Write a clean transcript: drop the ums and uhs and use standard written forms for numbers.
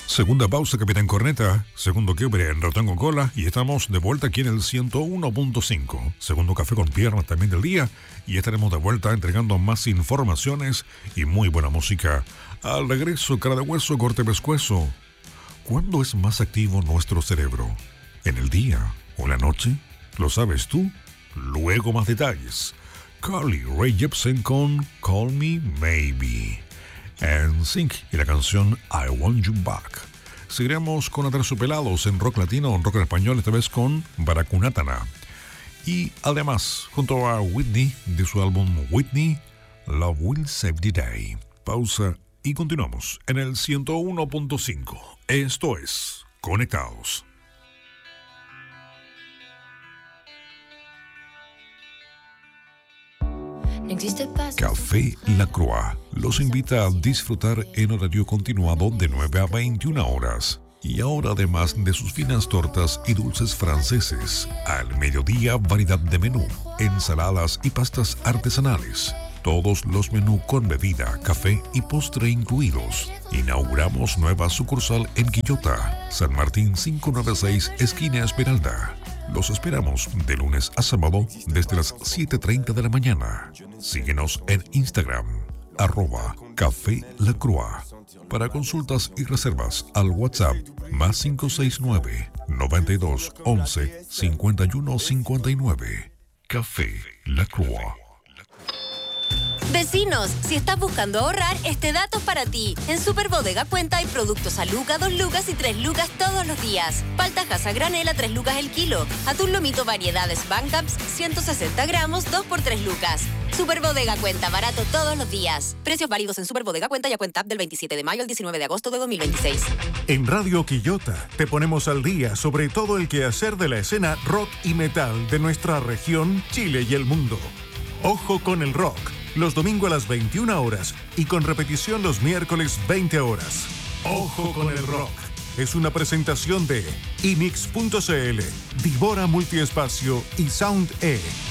Segunda pausa, Capitán Corneta. Segundo quiebre en Ratón con Cola. Y estamos de vuelta aquí en el 101.5. Segundo café con piernas también del día. Y estaremos de vuelta entregando más informaciones y muy buena música. Al regreso, cara de hueso, corte pescuezo. ¿Cuándo es más activo nuestro cerebro? ¿En el día o en la noche? ¿Lo sabes tú? Luego más detalles. Carly Rae Jepsen con Call Me Maybe. NSYNC y la canción I Want You Back. Seguiremos con Aterciopelados en rock latino o en rock en español, esta vez con Baracunatana. Y además, junto a Whitney, de su álbum Whitney, Love Will Save the Day. Pausa y continuamos en el 101.5. Esto es Conectados. Café La Croix los invita a disfrutar en horario continuado de 9 a 21 horas. Y ahora, además de sus finas tortas y dulces franceses, al mediodía variedad de menú, ensaladas y pastas artesanales. Todos los menús con bebida, café y postre incluidos. Inauguramos nueva sucursal en Quillota, San Martín 596, esquina Esmeralda. Los esperamos de lunes a sábado desde las 7:30 de la mañana. Síguenos en Instagram, @Café La Croix. Para consultas y reservas al WhatsApp más 569 92 11 51 59. Café La Croix. Vecinos, si estás buscando ahorrar, este dato es para ti. En Super Bodega Cuenta hay productos a Luca, 2 lucas y 3 lucas todos los días. Paltajas a granel a 3 lucas el kilo. Atún lomito variedades Bancaps, 160 gramos, 2 por 3 lucas. Super Bodega Cuenta, barato todos los días. Precios válidos en Super Bodega Cuenta y a Cuenta del 27 de mayo al 19 de agosto de 2026. En Radio Quillota te ponemos al día sobre todo el quehacer de la escena rock y metal de nuestra región, Chile y el mundo. Ojo con el rock. Los domingos a las 21 horas y con repetición los miércoles 20 horas. Ojo con el rock. Es una presentación de Imix.cl, Divora Multiespacio y Sound E.